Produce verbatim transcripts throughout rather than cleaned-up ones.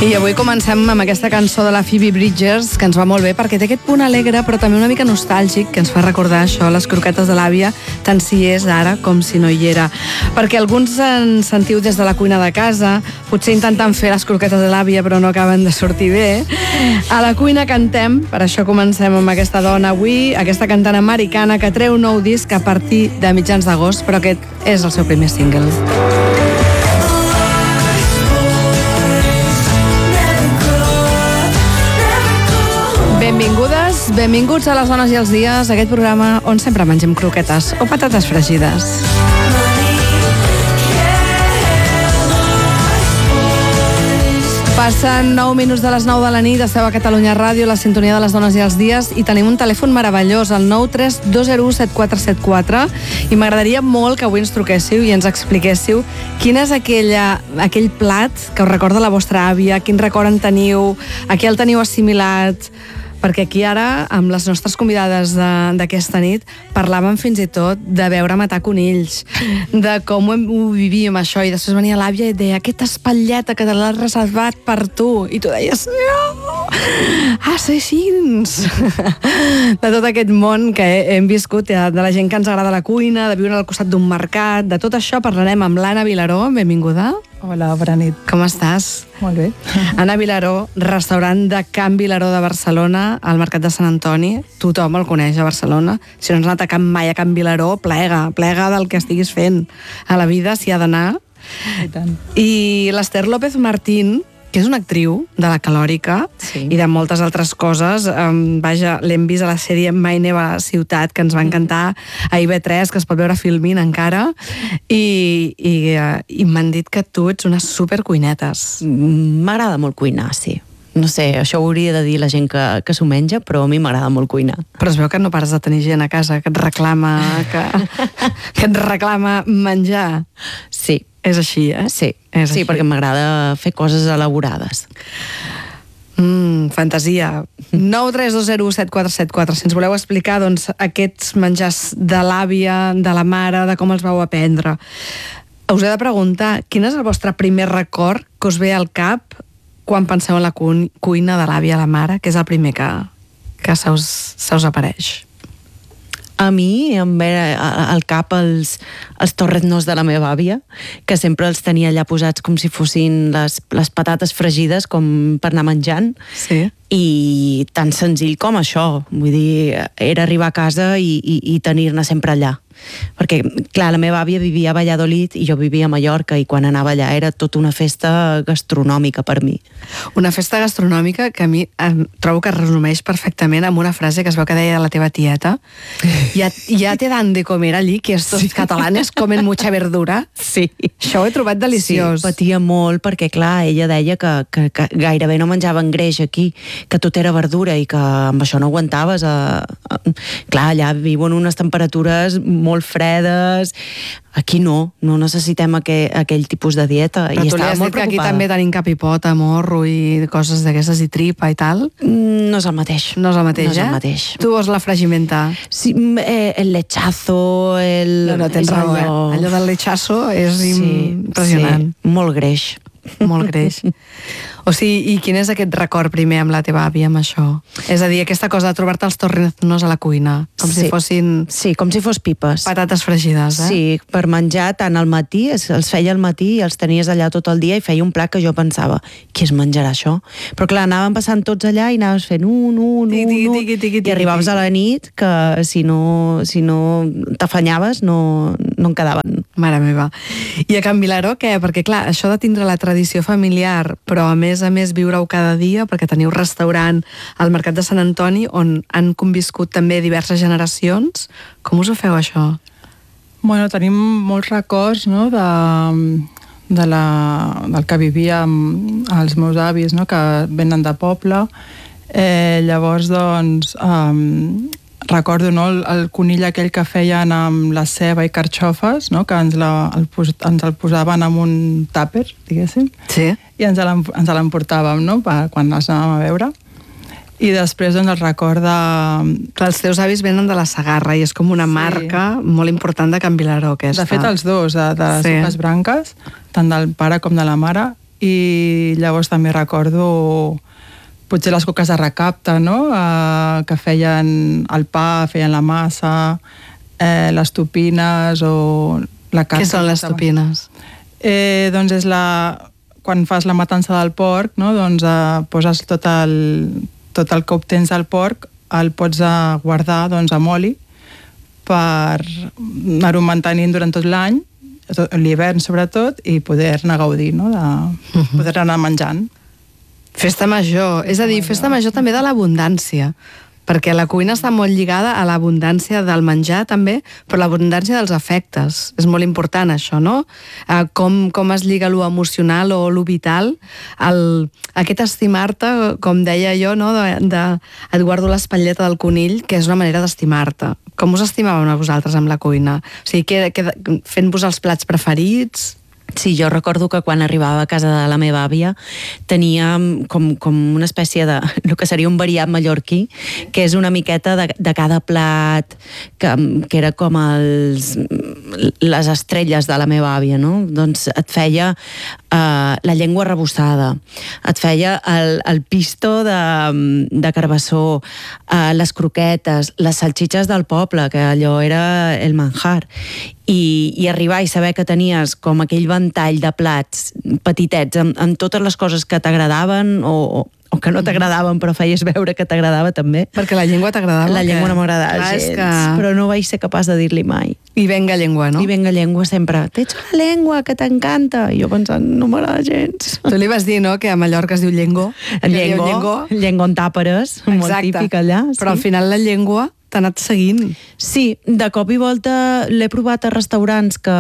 I avui comencem amb aquesta cançó de la Phoebe Bridgers, que ens va molt bé perquè té aquest punt alegre però també una mica nostàlgic, que ens fa recordar això, les croquetes de l'àvia, tant si és ara com si no hi era. Perquè alguns ens sentiu des de la cuina de casa, potser intentant fer les croquetes de l'àvia però no acaben de sortir bé. A la cuina cantem, per això comencem amb aquesta dona avui, aquesta cantant americana que treu nou disc a partir de mitjans d'agost, però aquest és el seu primer single. Benvingudes, benvinguts a les dones i els dies, aquest programa on sempre mengem croquetes o patates fregides. Passen nou minuts de les nou de la nit, esteu a Catalunya Ràdio, la sintonia de les dones i els dies, i tenim un telèfon meravellós, el nou tres dos zero u set quatre set quatre, i m'agradaria molt que avui ens truquéssiu i ens expliquéssiu quin és aquella, aquell plat que us recorda la vostra àvia, quin record en teniu, a què el teniu assimilat, perquè aquí ara, amb les nostres convidades d'aquesta nit, parlàvem fins i tot de veure matar conills, de com ho, ho vivíem això, i després venia l'àvia i et deia aquesta espatlleta que te l'has reservat per tu, i tu deies no, assassins de tot aquest món que hem viscut, de la gent que ens agrada la cuina, de viure al costat d'un mercat, de tot això parlarem amb l'Anna Vilaró. Benvinguda. Hola, bona nit. Com estàs? Molt bé. Anna Vilaró, restaurant de Can Vilaró de Barcelona, al Mercat de Sant Antoni. Tothom el coneix a Barcelona. Si no has anat a Can mai a Can Vilaró, plega, plega del que estiguis fent a la vida, s'hi ha d'anar. I tant. I l'Ester López Martín, que és una actriu de la Calòrica, sí, i de moltes altres coses. Um, vaja, l'hem vist a la sèrie Mai neva a la ciutat, que ens va encantar, a I V tres, que es pot veure a Filmin encara, i, i, uh, i m'han dit que tu ets unes supercuinetes. M'agrada molt cuinar, sí. No sé, això ho hauria de dir la gent que, que s'ho menja, però a mi m'agrada molt cuinar. Però es veu que no pares de tenir gent a casa que et reclama, que, que et reclama menjar. Sí. És així, eh? Sí, és sí, així. perquè m'agrada fer coses elaborades. Mm, fantasia. nou tres dos zero u set quatre set quatre. Si ens voleu explicar, doncs, aquests menjars de l'àvia, de la mare, de com els vau aprendre. Us he de preguntar, quin és el vostre primer record que us ve al cap quan penseu en la cuina de l'àvia, la mare, que és el primer que, que se us, se us apareix? A mi em ve al cap els, els torretnos de la meva àvia, que sempre els tenia allà posats com si fossin les, les patates fregides, com per anar menjant. Sí. I tan senzill com això. Vull dir, era arribar a casa i, i, i tenir-ne sempre allà. Perquè, clar, la meva àvia vivia a Valladolid i jo vivia a Mallorca, i quan anava allà era tota una festa gastronòmica per mi. Una festa gastronòmica que a mi em trobo que resumeix perfectament amb una frase que es veu que deia la teva tieta. Ja, ja te dan de comer allí, que estos sí. catalanes comen mucha verdura. Sí. Això ho he trobat deliciós. Sí, patia molt perquè, clar, ella deia que, que, que gairebé no menjaven greix aquí, que tot era verdura i que amb això no aguantaves. A, a, clar, allà viuen unes temperatures molt fredes. Aquí no, no necessitem aquell, aquell tipus de dieta. Però i tu li has dit que aquí també tenim capipota, morro i coses d'aquestes, i tripa i tal? No és el mateix. No és el mateix, no és eh? el mateix. Tu vols la fregimenta? Sí, eh, el lechazo, el... No, no, tens raó, eh? Allò del lechazo és sí, impressionant. Sí, molt greix. Molt greix. O sigui, i quin és aquest record primer amb la teva àvia, amb això? És a dir, aquesta cosa de trobar-te els torretnos a la cuina, com sí. si fossin... Sí, com si fos pipes. Patates fregides, eh? Sí, per menjar tant al matí, els feia al matí i els tenies allà tot el dia, i feia un plat que jo pensava, qui es menjarà això? Però clar, anàvem passant tots allà i anaves fent un, un, un, un, tiqui, tiqui, i arribaves a la nit que si no, si no t'afanyaves no, no en quedaven. Mare meva. I a Can Vilaró, què? Perquè clar, això de tindre la tradició familiar, però a més a més viure-ho cada dia, perquè teniu restaurant al Mercat de Sant Antoni on han conviscut també diverses generacions. Com us ho feu, això? Bueno, tenim molts records, no?, de, de la, del que vivíem els meus avis, no?, que venen de poble. Eh, llavors, doncs, um, recordo, no, el, el conill aquell que feien amb la ceba i carxofes, no?, que ens, la, el, ens el posaven en un tàper, diguéssim, sí. i ens l'emportàvem, no?, quan els anàvem a veure. I després, doncs, el record de... Clar, els teus avis venen de la Segarra i és com una sí. marca molt important de Can Vilaró, aquesta. De fet, els dos, de, de les sí. dues branques, tant del pare com de la mare, i llavors també recordo potser les coques de recapte, no? Uh, que feien el pa, feien la massa, eh, les topines o la carn. Què són les topines? Eh, doncs és la... Quan fas la matança del porc, no? Doncs eh, poses tot el, tot el que obtens del porc, el pots eh, guardar doncs, amb oli per anar-ho mantenint durant tot l'any, l'hivern sobretot, i poder-ne gaudir, no? De poder anar menjant. Festa major, és a dir, festa major també de l'abundància, perquè la cuina està molt lligada a l'abundància del menjar també, però l'abundància dels afectes. És molt important això, no? Eh, com, com es lliga lo emocional o lo vital, el, aquest estimar-te, com deia jo, no? de, de et guardo l'espatlleta del conill, que és una manera d'estimar-te. Com us estimàveu a vosaltres amb la cuina? O sigui, que, que, fent-vos els plats preferits... Sí, jo recordo que quan arribava a casa de la meva àvia tenia com, com una espècie de... el que seria un variat mallorquí, que és una miqueta de, de cada plat, que, que era com els, les estrelles de la meva àvia, no? Doncs et feia eh, la llengua arrebossada, et feia el, el pisto de, de carbassó, eh, les croquetes, les salxitxes del poble, que allò era el manjar. I, i arribar i saber que tenies com aquell ventall de plats petitets amb, amb totes les coses que t'agradaven o, o que no t'agradaven però feies veure que t'agradava també. Perquè la llengua t'agradava? La llengua que... no m'agradava gens, que... però no vaig ser capaç de dir-li mai. I venga llengua, no? I venga llengua sempre. T'ets una llengua que t'encanta. I jo pensant, no m'agrada gens. Tu li vas dir, no?, que a Mallorca es diu llengo. Llengo, llengo, llengo en tàperes, molt típic allà. Sí. Però al final la llengua t'ha anat seguint. Sí, de cop i volta l'he provat a restaurants que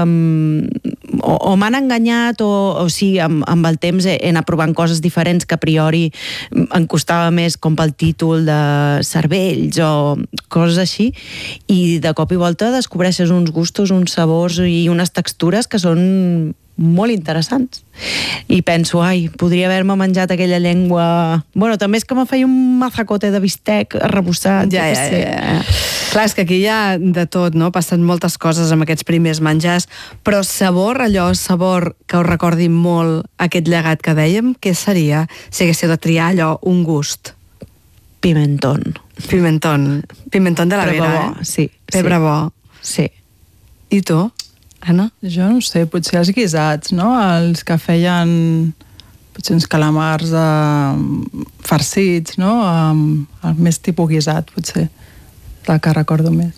o, o m'han enganyat o, o sí, amb, amb el temps he, he anat provant coses diferents que a priori em costava més, com pel títol de cervells o coses així, i de cop i volta descobreixes uns gustos, uns sabors i unes textures que són molt interessants. I penso, ai, podria haver-me menjat aquella llengua... Bueno, també és que me feia un mazacote de bistec arrebossat. Ja, ja, ja, ja. Clar, és que aquí hi ha de tot, no? Passen moltes coses amb aquests primers menjars, però sabor, allò, sabor que us recordi molt aquest llegat que dèiem, què seria si haguéssiu de triar allò, un gust? Pimentón. Pimentón. Pimentón de la Pebre Vera, bo, eh? sí. Pebre sí. bo. Sí. I tu? Anna? Jo no sé, potser els guisats, no? Els que feien potser uns calamars eh, farcits, no? Um, el més tipus guisat, potser, el que recordo més.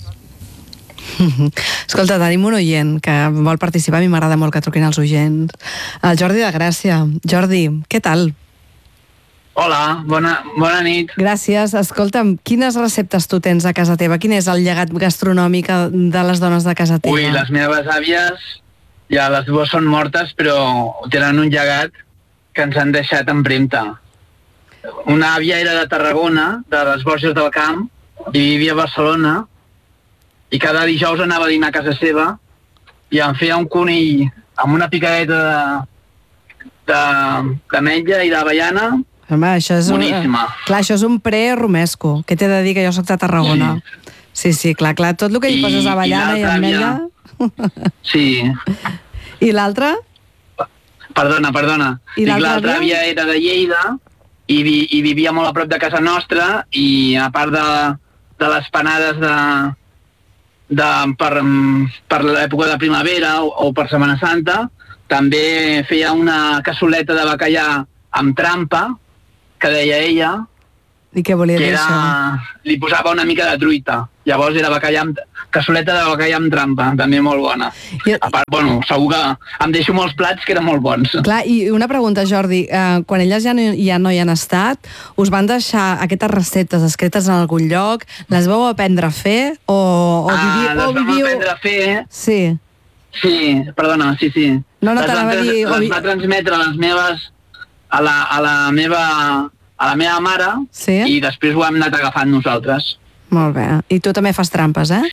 Escolta, tenim un oient que vol participar, a mi m'agrada molt que truquin els oients. El Jordi de Gràcia. Jordi, què tal? Hola, bona, bona nit. Gràcies. Escolta'm, quines receptes tu tens a casa teva? Quin és el llegat gastronòmic de les dones de casa teva? Ui, les meves àvies, ja les dues són mortes, però tenen un llegat que ens han deixat empremta. Una àvia era de Tarragona, de les Borges del Camp, i vivia a Barcelona, i cada dijous anava a dinar a casa seva i em feia un conill amb una picadeta de, de, d'ametlla i d'avellana. Home, això és boníssima. Un, clar, això és un pre-romesco. Què t'he de dir, que jo soc de Tarragona? Sí, sí, sí, clar, clar. Tot el que hi poses avellana i, i ametlla... Sí. I l'altra? Perdona, perdona. I l'altra àvia era de Lleida i, vi, i vivia molt a prop de casa nostra, i a part de, de les panades de, de, per, per l'època de primavera o, o per Setmana Santa, també feia una cassoleta de bacallà amb trampa, que deia ella, i què volia dir era, això? Li posava una mica de truita. Llavors era bacallà amb, cassoleta de bacallà amb trampa, també molt bona. I... A part, bueno, segur que em deixo molts plats que eren molt bons. Clar, i una pregunta, Jordi, eh, quan elles ja no, ja no hi han estat, us van deixar aquestes receptes escrites en algun lloc? Les vau aprendre a fer? O, o ah, viviu, les o vam viviu... aprendre a fer. Sí. Sí, perdona, sí, sí. No, no les t'anava a dir... Les va transmetre les meves... A la, a la meva a la meva mare, sí? I després ho hem anat agafant nosaltres. Molt bé. I tu també fas trampes, eh?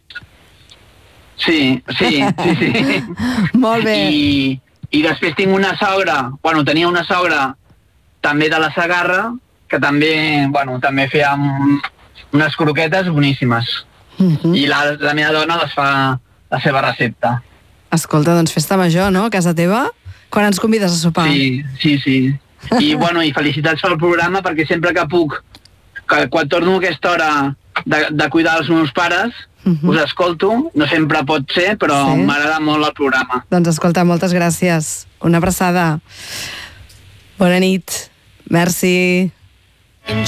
Sí, sí, sí, sí. Molt bé. I, I després tinc una sogra, bueno, tenia una sogra també de la Segarra, que també, bueno, també feia unes croquetes boníssimes. Uh-huh. I la, la meva dona les fa la seva recepta. Escolta, doncs festa major, no?, a casa teva? Quan ens convides a sopar. Sí, sí, sí. I, bueno, i felicitats pel programa, perquè sempre que puc, que quan torno a aquesta hora de, de cuidar els meus pares, uh-huh. us escolto, no sempre pot ser, però sí. M'agrada molt el programa. Doncs escolta, moltes gràcies. Una abraçada. Bona nit. Merci.